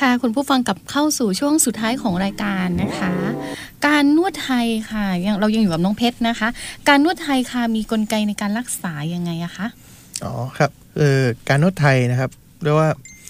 ค่ะคุณผู้ฟังกลับเข้าสู่ช่วงสุดท้ายของรายการนะคะการนวดไทยค่ะเรายังอยู่กับน้องเพชรนะคะการนวดไทยค่ะมีกลไกในการรักษายังไงอะคะอ๋อครับการนวดไทยนะครับเรียกว่า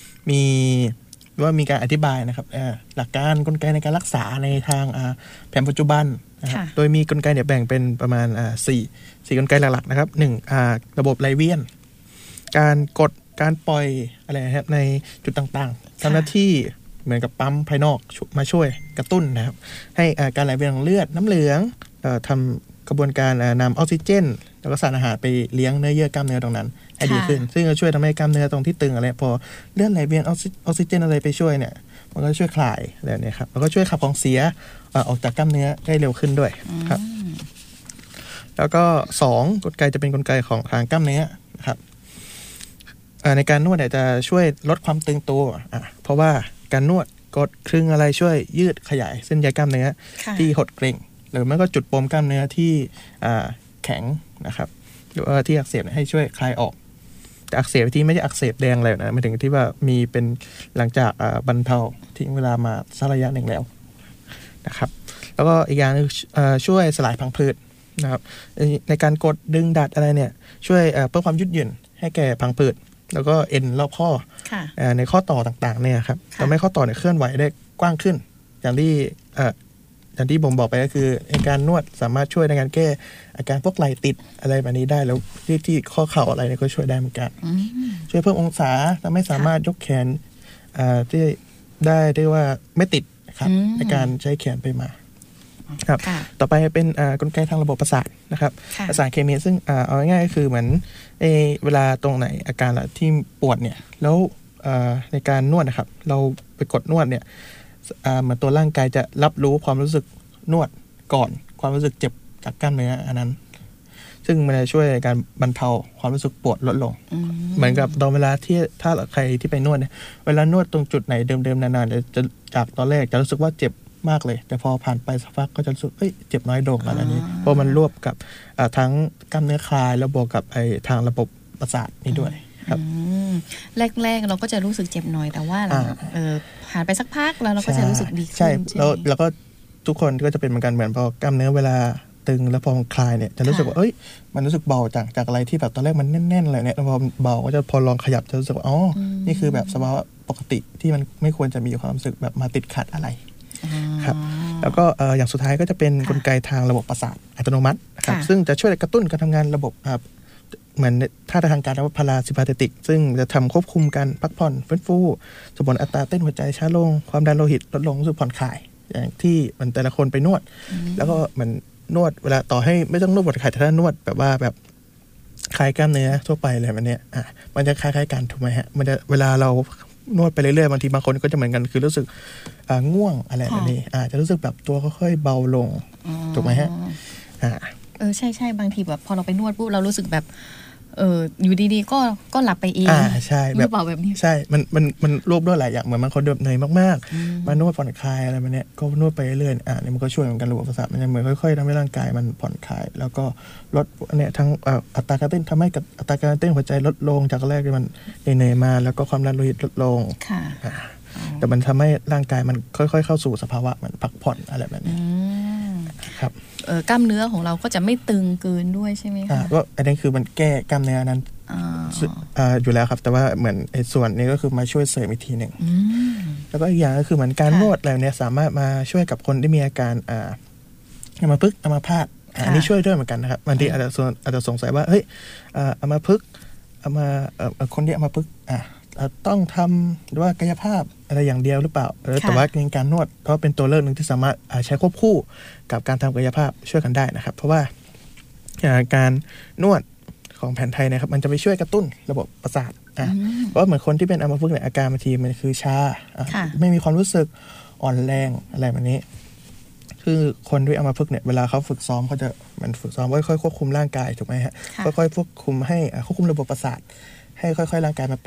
มีการอธิบายนะครับหลักการกลไกในการรักษาในทางแผนปัจจุบันนะครับโดยมีกลไกเนี่ยแบ่งเป็นประมาณ4กลไกหลักๆนะครับ1ระบบไหลเวียนการกดการปล่อยอะไรนะครับในจุดต่างๆทำหน้าที่เหมือนกับปั๊มภายนอกมาช่วยกระตุ้นนะครับให้การไหลเวียนของเลือดน้ำเหลืองทำกระบวนการนำออกซิเจนแล้วก็สารอาหารไปเลี้ยงเนื้อเยื่อกล้ามเนื้อตรงนั้นให้ดีขึ้นซึ่งจะช่วยทำให้กล้ามเนื้อตรงที่ตึงอะไรพอเลือดไหลเวียนออกซิเจนอะไรไปช่วยเนี่ยมันก็ช่วยคลายอะไรเนี่ยครับแล้วก็ช่วยขับของเสียออกจากกล้ามเนื้อได้เร็วขึ้นด้วยครับแล้วก็2กลไกจะเป็นกลไกของทางกล้ามเนื้อนะครับในการนวดเนี่ยจะช่วยลดความตึงตัวเพราะว่าการนวดกดคลึงอะไรช่วยยืดขยายเส้นใยกล้ามเนื้อที่หดเกร็งหรือไม่ก็จุดปมกล้ามเนื้อที่แข็งนะครับหรือว่าที่อักเสบให้ช่วยคลายออกแต่อักเสบที่ไม่ใช่อักเสบแดงเลยนะหมายถึงที่ว่ามีเป็นหลังจากบรรเทาทิ้งเวลามาสักระยะหนึ่งแล้วนะครับแล้วก็อีกอย่างนึงช่วยสลายพังผืดนะครับในการกดดึงดัดอะไรเนี่ยช่วยเพิ่มความยืดหยุ่นให้แก่พังผืดแล้วก็เอ็นรอบข้อในข้อต่อต่างๆเนี่ยครับทำให้ข้อต่อเนี่ยเคลื่อนไหวได้กว้างขึ้นอย่างที่ผมบอกไปก็คือในการนวดสามารถช่วยในการแก้อาการพวกไหล่ติดอะไรแบบนี้ได้แล้วที่ข้อเข่าอะไรเนี่ยก็ช่วยได้เหมือนกันช่วยเพิ่มองศาทำให้สามารถยกแขนที่ได้ว่าไม่ติดครับในการใช้แขนไปมาครับต่อไปเป็นกลไกทางระบบประสาทนะครับประสาทเคมีซึ่งเอาง่ายๆก็คือเหมือนเวลาตรงไหนอาการที่ปวดเนี่ยแล้วในการนวดนะครับเราไปกดนวดเนี่ยเหมือนตัวร่างกายจะรับรู้ความรู้สึกนวดก่อนความรู้สึกเจ็บจากกล้ามเนื้ออันนั้นซึ่งมันจะช่วยในการบรรเทาความรู้สึกปวดลดลงเหมือนกับตอนเวลาที่ถ้าใครที่ไปนวดเนี่ยเวลานวดตรงจุดไหนเดิมๆนานๆจะจากตอนแรกจะรู้สึกว่าเจ็บมากเลยแต่พอผ่านไปสักพักก็จะรู้สึกเจ็บน้อยลงอะไรนี้เพราะมันรวบกับทั้งกล้ามเนื้อคลายแล้วบวกกับทางระบบประสาทนี้ด้วยครับแรกๆเราก็จะรู้สึกเจ็บหน่อยแต่ว่าผ่านไปสักพักแล้วเราก็จะรู้สึกดีขึ้นใช่แล้วก็ทุกคนก็จะเป็นเหมือนกันเหมือนพอกล้ามเนื้อเวลาตึงแล้วพอคลายเนี่ยจะรู้สึกว่ามันรู้สึกเบาจากอะไรที่แบบตอนแรกมันแน่นๆเลยเนี่ยพอเบาก็จะพอลองขยับจะรู้สึกว่านี่คือแบบสภาวะปกติที่มันไม่ควรจะมีความรู้สึกแบบมาติดขัดอะไรครับแล้วก็อย่างสุดท้ายก็จะเป็นกลไกทางระบบประสาทอัตโนมัติครับซึ่งจะช่วยกระตุ้นการทำงานระบบเหมือนท่าทางการเรียกว่าพาราซิมพาเทติกซึ่งจะทำควบคุมการพักผ่อนฟื้นฟูสมดุลอัตราเต้นหัวใจช้าลงความดันโลหิตลดลงรู้สึกผ่อนคลายอย่างที่มันแต่ละคนไปนวดแล้วก็มันนวดเวลาต่อให้ไม่ต้องนวดผ่อนคลายแต่ถ้านวดแบบว่าแบบคลายกล้ามเนื้อทั่วไปอะไรแบบนี้มันจะคล้ายๆกันถูกไหมฮะมันจะเวลาเรานวดไปเรื่อยๆบางทีบางคนก็จะเหมือนกันคือรู้สึกง่วงอะไรแบบนี้จะรู้สึกแบบตัวค่อยๆเบาลงถูกไหมฮะใช่ๆบางทีแบบพอเราไปนวดปุ๊บเรารู้สึกแบบอยู่ดีๆก็หลับไปเองใช่แบบนี้ใช่มันรวบด้วยหลายอย่างเหมือนบางคนเหนื่อยมากๆมานวดผ่อนคลายอะไรแบบนี้ก็นวดไปเรื่อยๆนี่มันก็ช่วยเหมือนกันระบบประสาทมันจะเหมือนค่อยๆทำให้ร่างกายมันผ่อนคลายแล้วก็ลดเนี่ยทั้งอัตราการเต้นทำให้อัตราการเต้นหัวใจลดลงจากแรกที่มันเหนื่อยมาแล้วก็ความดันโลหิตลดลงแต่มันทำให้ร่างกายมันค่อยๆเข้าสู่สภาวะเหมือนพักผ่อนอะไรแบบนี้ครับกล้ามเนื้อของเราก็จะไม่ตึงเกินด้วยใช่ไหมคะก็อันนี้คือมันแก้กล้ามเนื้อนั้นอยู่แล้วครับแต่ว่าเหมือนส่วนนี้ก็คือมาช่วยเสริมอีกทีหนึ่งแล้วก็อีกอย่างก็คือเหมือนการนวดแล้วเนี่ยสามารถมาช่วยกับคนที่มีอาการอัมพฤกษ์อัมพาตอันนี้ช่วยด้วยเหมือนกันนะครับบางทีอาจจะสงสัยว่าเฮ้ยอัมพฤกษ์คนที่อัมพฤกษ์ต้องทำหรือว่ากายภาพอะไรอย่างเดียวหรือเปล่าแต่ว่าการนวดก็เป็นตัวเลือกหนึ่งที่สามารถใช้ควบคู่กับการทำกายภาพช่วยกันได้นะครับเพราะว่าการนวดของแผนไทยนะครับมันจะไปช่วยกระตุ้นระบบประสาทเพราะเหมือนคนที่เป็นอัมพฤกษ์เนี่ยอาการบางทีมันคือชาไม่มีความรู้สึกอ่อนแรงอะไรแบบนี้คือคนด้วยอัมพฤกษ์เนี่ยเวลาเขาฝึกซ้อมเขาจะมันฝึกซ้อมค่อยๆควบคุมร่างกายถูกไหมฮะค่อยๆควบคุมให้ควบคุมระบบประสาทให้ค่อยๆร่างกายมา